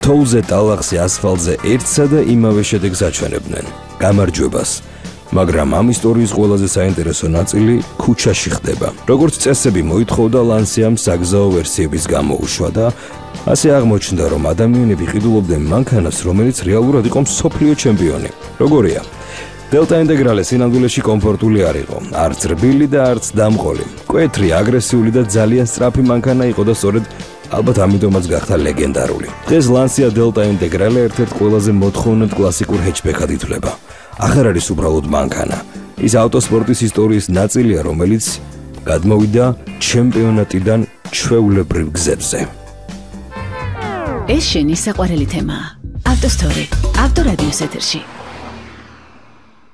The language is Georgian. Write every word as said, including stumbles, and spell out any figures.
თოვლზე, ტალახზე, ასფალტზე ერთსა და იმავე შედეგს აჩვენებდნენ. გამარჯვებას. მაგრამ ამ ისტორიის ყველაზე საინტერესო ნაწილი ქუჩაში ხდება. როგორც წესები მოითხოვდა, ლანსიამ საგზაო ვერსიების გამოუშვა და ასე აღმოჩნდა, რომ ადამიანები ყიდულობდნენ მანქანას, რომელიც რეალურად იყო მსოფლიო ჩემპიონი. როგორია? დელტა ინტეგრალე სინამდვილეში კომფორტული არ იყო, არც რბილი და არც დამყოლი. მკვეთრი, აგრესიული და ძალიან სწრაფი მანქანა იყო და სწორედ ალბათ ამიტომაც გახდა ლეგენდარული. დღეს ლანსია დელტა ინტეგრალე ერთ-ერთ ყველაზე მოთხოვნად კლასიკურ ჰეჩბექად ითვლება. ახარ არის უბრალოდ მანქანა. ის ავტოსპორტის ისტორიის ნაწილია, რომელიც გადმოვიდა ჩემპიონატიდან ჩვეულებრივ გზებზე. ეს შენი საყვარელი თემაა. ავტოსტორი, ავტორადიოს ეთერში.